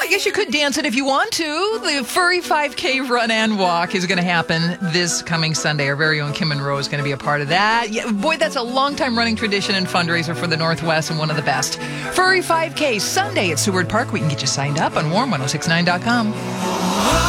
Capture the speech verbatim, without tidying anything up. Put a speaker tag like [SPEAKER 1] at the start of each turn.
[SPEAKER 1] guess you could dance it if you want to. The Furry five K Run and Walk is going to happen this coming Sunday. Our very own Kim Monroe is going to be a part of that. Yeah, boy, that's a long-time running tradition and fundraiser for the Northwest and one of the best. Furry five K Sunday at Seward Park. We can get you signed up on warm ten sixty-nine dot com.